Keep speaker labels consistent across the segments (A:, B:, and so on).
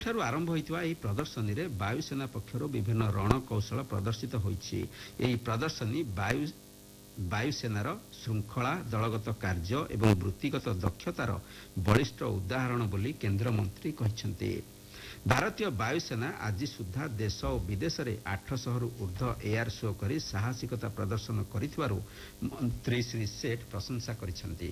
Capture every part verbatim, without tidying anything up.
A: ଠାରୁ ଆରମ୍ଭ ହୋଇଥିବା ଏହି ପ୍ରଦର୍ଶନୀରେ ବାୟୁସେନା ପକ୍ଷରୁ ବିଭିନ୍ନ ରଣକୌଶଳ ପ୍ରଦର୍ଶିତ ହୋଇଛି। ଏହି ପ୍ରଦର୍ଶନୀ ବାୟୁ ବାୟୁସେନାର ଶୃଙ୍ଖଳା, ଦଳଗତ କାର୍ଯ୍ୟ ଏବଂ ବୃତ୍ତିଗତ ଦକ୍ଷତାର ବଳିଷ୍ଠ ଉଦାହରଣ ବୋଲି କେନ୍ଦ୍ରମନ୍ତ୍ରୀ କହିଛନ୍ତି। ଭାରତୀୟ ବାୟୁସେନା ଆଜି ସୁଦ୍ଧା ଦେଶ ଓ ବିଦେଶରେ ଆଠଶହରୁ ଉର୍ଦ୍ଧ୍ୱ ଏୟାର ଶୋ କରି ସାହସିକତା ପ୍ରଦର୍ଶନ କରିଥିବାରୁ ମନ୍ତ୍ରୀ ଶ୍ରୀ ସେଠ ପ୍ରଶଂସା କରିଛନ୍ତି।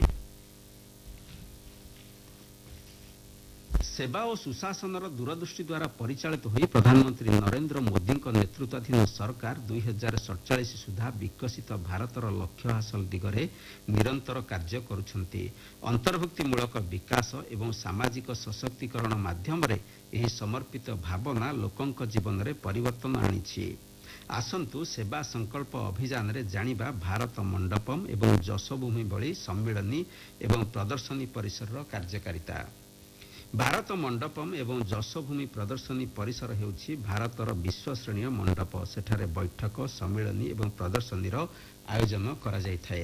A: ସେବା ଓ ସୁଶାସନର ଦୂରଦୃଷ୍ଟି ଦ୍ୱାରା ପରିଚାଳିତ ହୋଇ ପ୍ରଧାନମନ୍ତ୍ରୀ ନରେନ୍ଦ୍ର ମୋଦିଙ୍କ ନେତୃତ୍ୱାଧୀନ ସରକାର ଦୁଇ ହଜାର ସତଚାଳିଶ ସୁଦ୍ଧା ବିକଶିତ ଭାରତର ଲକ୍ଷ୍ୟ ହାସଲ ଦିଗରେ ନିରନ୍ତର କାର୍ଯ୍ୟ କରୁଛନ୍ତି। ଅନ୍ତର୍ଭୁକ୍ତିମୂଳକ ବିକାଶ ଏବଂ ସାମାଜିକ ସଶକ୍ତିକରଣ ମାଧ୍ୟମରେ ଏହି ସମର୍ପିତ ଭାବନା ଲୋକଙ୍କ ଜୀବନରେ ପରିବର୍ତ୍ତନ ଆଣିଛି। ଆସନ୍ତୁ ସେବା ସଂକଳ୍ପ ଅଭିଯାନରେ ଜାଣିବା ଭାରତ ମଣ୍ଡପମ୍ ଏବଂ ଯଶୋଭୂମି ଭଳି ସମ୍ମିଳନୀ ଏବଂ ପ୍ରଦର୍ଶନୀ ପରିସରର କାର୍ଯ୍ୟକାରିତା। ଭାରତ ମଣ୍ଡପମ୍ ଏବଂ ଯଶୋଭୂମି ପ୍ରଦର୍ଶନୀ ପରିସର ହେଉଛି ଭାରତର ବିଶ୍ୱଶ୍ରେଣୀୟ ମଣ୍ଡପ। ସେଠାରେ ବୈଠକ, ସମ୍ମିଳନୀ ଏବଂ ପ୍ରଦର୍ଶନୀର ଆୟୋଜନ କରାଯାଇଥାଏ।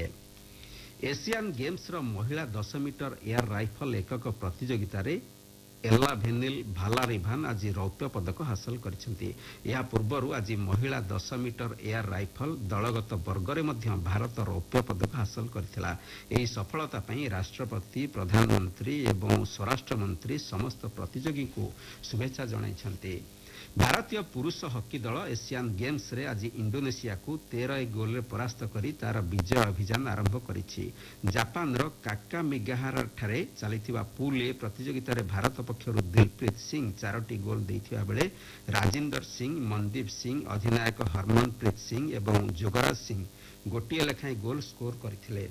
A: ଏସିଆନ୍ ଗେମ୍ସର ମହିଳା ଦଶ ମିଟର ଏୟାର ରାଇଫଲ ଏକକ ପ୍ରତିଯୋଗିତାରେ ଏଲ୍ଲା ଭେନିଲ ଭାଲାରିଭାନ୍ ଆଜି ରୌପ୍ୟ ପଦକ ହାସଲ କରିଛନ୍ତି। ଏହା ପୂର୍ବରୁ ଆଜି ମହିଳା ଦଶ ମିଟର ଏୟାର ରାଇଫଲ ଦଳଗତ ବର୍ଗରେ ମଧ୍ୟ ଭାରତ ରୌପ୍ୟ ପଦକ ହାସଲ କରିଥିଲା। ଏହି ସଫଳତା ପାଇଁ ରାଷ୍ଟ୍ରପତି, ପ୍ରଧାନମନ୍ତ୍ରୀ ଏବଂ ସ୍ୱରାଷ୍ଟ୍ର ମନ୍ତ୍ରୀ ସମସ୍ତ ପ୍ରତିଯୋଗୀଙ୍କୁ ଶୁଭେଚ୍ଛା ଜଣାଇଛନ୍ତି। ଭାରତୀୟ ପୁରୁଷ ହକି ଦଳ ଏସିଆନ୍ ଗେମ୍ସରେ ଆଜି ଇଣ୍ଡୋନେସିଆକୁ ତେର ଏକ ଗୋଲରେ ପରାସ୍ତ କରି ତାର ବିଜୟ ଅଭିଯାନ ଆରମ୍ଭ କରିଛି। ଜାପାନର କାକାମିଗାହାରାଠାରେ ଚାଲିଥିବା ପୁଲ୍ ଏ ପ୍ରତିଯୋଗିତାରେ ଭାରତ ପକ୍ଷରୁ ଦିଲପ୍ରୀତ ସିଂ ଚାରୋଟି ଗୋଲ ଦେଇଥିବା ବେଳେ ରାଜିନ୍ଦର ସିଂ, ମନଦୀପ ସିଂ, ଅଧିନାୟକ ହରମନପ୍ରୀତ ସିଂ ଏବଂ ଯୋଗରାଜ ସିଂ ଗୋଟିଏ ଲେଖାଏଁ ଗୋଲ ସ୍କୋର କରିଥିଲେ।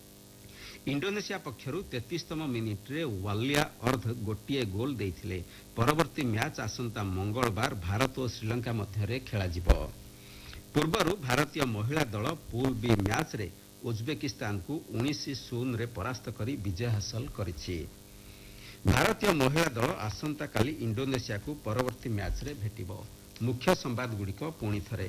A: ଇଣ୍ଡୋନେସିଆ ପକ୍ଷରୁ ତେତିଶତମ ମିନିଟ୍ରେ ୱାଲିଆ ଅର୍ଧ ଗୋଟିଏ ଗୋଲ ଦେଇଥିଲେ। ପରବର୍ତ୍ତୀ ମ୍ୟାଚ୍ ଆସନ୍ତା ମଙ୍ଗଳବାର ଭାରତ ଓ ଶ୍ରୀଲଙ୍କା ମଧ୍ୟରେ ଖେଳାଯିବ। ପୂର୍ବରୁ ଭାରତୀୟ ମହିଳା ଦଳ ପୁଲ୍ ବି ମ୍ୟାଚ୍ରେ ଉଜବେକିସ୍ତାନକୁ ଉଣେଇଶ ଶୂନରେ ପରାସ୍ତ କରି ବିଜୟ ହାସଲ କରିଛି। ଭାରତୀୟ ମହିଳା ଦଳ ଆସନ୍ତାକାଲି ଇଣ୍ଡୋନେସିଆକୁ ପରବର୍ତ୍ତୀ ମ୍ୟାଚ୍ରେ ଭେଟିବ। ମୁଖ୍ୟ ସମ୍ବାଦଗୁଡ଼ିକ ପୁଣି ଥରେ।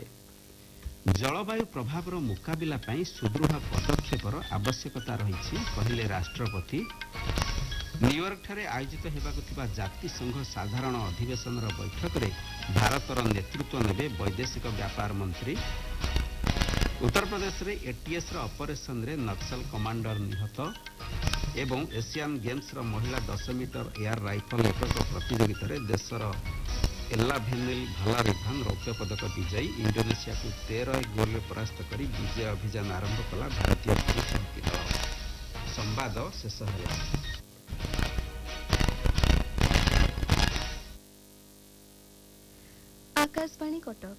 A: ଜଳବାୟୁ ପ୍ରଭାବର ମୁକାବିଲା ପାଇଁ ସୁଦୃଢ଼ ପଦକ୍ଷେପର ଆବଶ୍ୟକତା ରହିଛି କହିଲେ ରାଷ୍ଟ୍ରପତି। ନ୍ୟୁୟର୍କଠାରେ ଆୟୋଜିତ ହେବାକୁ ଥିବା ଜାତିସଂଘ ସାଧାରଣ ଅଧିବେଶନର ବୈଠକରେ ଭାରତର ନେତୃତ୍ୱ ନେବେ ବୈଦେଶିକ ବ୍ୟାପାର ମନ୍ତ୍ରୀ। ଉତ୍ତରପ୍ରଦେଶରେ ଏଟିଏସ୍ର ଅପରେସନରେ ନକ୍ସଲ କମାଣ୍ଡର ନିହତ ଏବଂ ଏସିଆନ୍ ଗେମ୍ସର ମହିଳା ଦଶ ମିଟର ଏୟାର ରାଇଫଲ ଏକକ ପ୍ରତିଯୋଗିତାରେ ଦେଶର ଏଲ୍ଲା ଭେନିଲ ଭାଲାରିଭାନ୍ ରୌପ୍ୟ ପଦକ ବିଜୟୀ। ଇଣ୍ଡୋନେସିଆକୁ ତେର ଏକ ଗୋଲରେ ପରାସ୍ତ କରି ବିଜୟ ଅଭିଯାନ ଆରମ୍ଭ କଲା ଭାରତୀୟ ପୁରୁଷ ହକି ଦଳ। ସମ୍ବାଦ ଶେଷ ହେଲା।
B: आकाशवाणी कटक।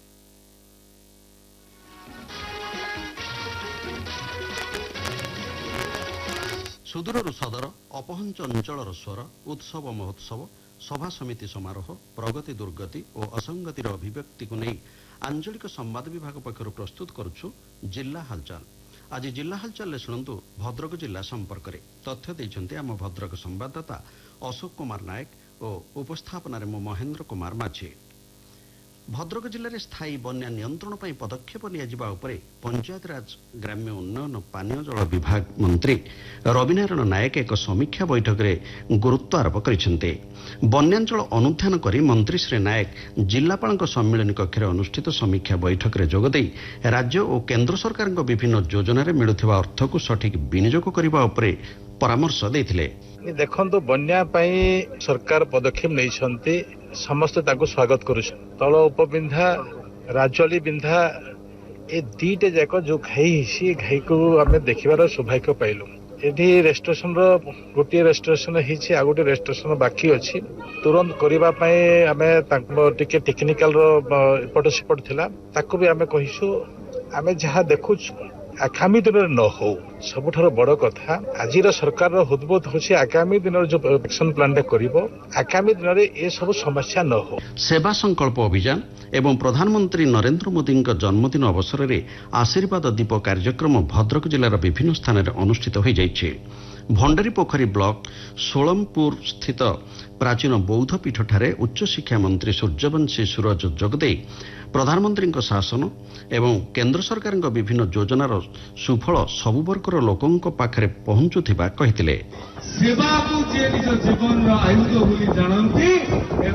C: ସୁଦୂରରୁ ସଦର, ଅପହଞ୍ଚ ଅଞ୍ଚଳର ସ୍ୱର, ଉତ୍ସବ ମହୋତ୍ସବ, ସଭା ସମିତି ସମାରୋହ, ପ୍ରଗତି ଦୁର୍ଗତି ଓ ଅସଙ୍ଗତିର ଅଭିବ୍ୟକ୍ତିକୁ ନେଇ ଆଞ୍ଚଳିକ ସମ୍ବାଦ ବିଭାଗ ପକ୍ଷରୁ ପ୍ରସ୍ତୁତ କରୁଛୁ ଜିଲ୍ଲା ହାଲଚାଲ। ଆଜି ଜିଲ୍ଲା ହାଲଚାଲରେ ଶୁଣନ୍ତୁ ଭଦ୍ରକ ଜିଲ୍ଲା ସମ୍ପର୍କରେ। ତଥ୍ୟ ଦେଇଛନ୍ତି ଆମ ଭଦ୍ରକ ସମ୍ବାଦଦାତା ଅଶୋକ କୁମାର ନାୟକ ଓ ଉପସ୍ଥାପନାରେ ମୁଁ ମହେନ୍ଦ୍ର କୁମାର ମାଝୀ। ଭଦ୍ରକ ଜିଲ୍ଲାରେ ସ୍ଥାୟୀ ବନ୍ୟା ନିୟନ୍ତ୍ରଣ ପାଇଁ ପଦକ୍ଷେପ ନିଆଯିବା ଉପରେ ପଞ୍ଚାୟତରାଜ ଗ୍ରାମ୍ୟ ଉନ୍ନୟନ ପାନୀୟ ଜଳ ବିଭାଗ ମନ୍ତ୍ରୀ ରବିନାରାୟଣ ନାୟକ ଏକ ସମୀକ୍ଷା ବୈଠକରେ ଗୁରୁତ୍ୱ ଆରୋପ କରିଛନ୍ତି। ବନ୍ୟାଞ୍ଚଳ ଅନୁଧ୍ୟାନ କରି ମନ୍ତ୍ରୀ ଶ୍ରୀ ନାୟକ ଜିଲ୍ଲାପାଳଙ୍କ ସମ୍ମିଳନୀ କକ୍ଷରେ ଅନୁଷ୍ଠିତ ସମୀକ୍ଷା ବୈଠକରେ ଯୋଗଦେଇ ରାଜ୍ୟ ଓ କେନ୍ଦ୍ର ସରକାରଙ୍କ ବିଭିନ୍ନ ଯୋଜନାରେ ମିଳୁଥିବା ଅର୍ଥକୁ ସଠିକ୍ ବିନିଯୋଗ କରିବା ଉପରେ ପରାମର୍ଶ ଦେଇଥିଲେ।
D: ଦେଖନ୍ତୁ, ବନ୍ୟା ପାଇଁ ସରକାର ପଦକ୍ଷେପ ନେଇଛନ୍ତି, ସମସ୍ତେ ତାଙ୍କୁ ସ୍ୱାଗତ କରୁଛନ୍ତି। ତଳ ଉପବିନ୍ଧା, ରାଜଲି ବିନ୍ଧା ଏ ଦିଟା ଯାକ ଯୋଉ ଘାଇ ହେଇଛି, ଘାଇକୁ ଆମେ ଦେଖିବାର ସୌଭାଗ୍ୟ ପାଇଲୁ। ଏଠି ରେଷ୍ଟ୍ରେସନର ଗୋଟିଏ ରେଷ୍ଟ୍ରେସନ ହେଇଛି, ଆଉ ଗୋଟେ ରେଷ୍ଟ୍ରେସନ ବାକି ଅଛି। ତୁରନ୍ତ କରିବା ପାଇଁ ଆମେ ତାଙ୍କ ଟିକେ ଟେକ୍ନିକାଲର ଏପଟ ସେପଟ ଥିଲା, ତାକୁ ବି ଆମେ କହିଛୁ। ଆମେ ଯାହା ଦେଖୁଛୁ ଆଗାମୀ ଦିନରେ ନ ହଉ। ସବୁଠାରୁ ବଡ କଥା, ଆଜିର ସରକାରର ହୃଦବୋଧ ହେଉଛି ଆଗାମୀ ଦିନରେ ଯୋଉ ଆକ୍ସନ ପ୍ଲାନଟା କରିବ, ଆଗାମୀ ଦିନରେ ଏସବୁ ସମସ୍ୟା ନ ହଉ।
C: ସେବା ସଂକଳ୍ପ ଅଭିଯାନ ଏବଂ ପ୍ରଧାନମନ୍ତ୍ରୀ ନରେନ୍ଦ୍ର ମୋଦିଙ୍କ ଜନ୍ମଦିନ ଅବସରରେ ଆଶୀର୍ବାଦ ଦୀପ କାର୍ଯ୍ୟକ୍ରମ ଭଦ୍ରକ ଜିଲ୍ଲାର ବିଭିନ୍ନ ସ୍ଥାନରେ ଅନୁଷ୍ଠିତ ହୋଇଯାଇଛି। ଭଣ୍ଡାରୀପୋଖରୀ ବ୍ଲକ ଷୋଳମପୁର ସ୍ଥିତ ପ୍ରାଚୀନ ବୌଦ୍ଧ ପୀଠଠାରେ ଉଚ୍ଚଶିକ୍ଷା ମନ୍ତ୍ରୀ ସୂର୍ଯ୍ୟବଂଶୀ ସୁରଜ ଯୋଗଦେଇ ପ୍ରଧାନମନ୍ତ୍ରୀଙ୍କ ଶାସନ ଏବଂ କେନ୍ଦ୍ର ସରକାରଙ୍କ ବିଭିନ୍ନ ଯୋଜନାର ସୁଫଳ ସବୁ ବର୍ଗର ଲୋକଙ୍କ ପାଖରେ ପହଞ୍ଚୁଥିବା କହିଥିଲେ।
E: ସେବାକୁ ଯିଏ ନିଜ ଜୀବନର ଆୟୁଧ ବୋଲି ଜାଣନ୍ତି